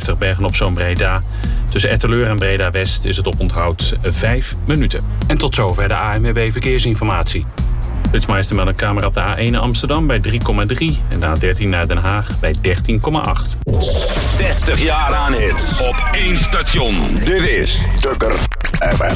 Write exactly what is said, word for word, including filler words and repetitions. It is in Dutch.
vijftig Bergen-op-Zoom-Breda. Tussen Etteleur en Breda-West is het oponthoud vijf minuten. En tot zover de A N W B Verkeersinformatie. Flitsmeister meldt een camera op de A één naar Amsterdam bij drie komma drie en de A dertien naar Den Haag bij dertien komma acht. zestig jaar aan hits. Op één station. Dit is Tukker F M.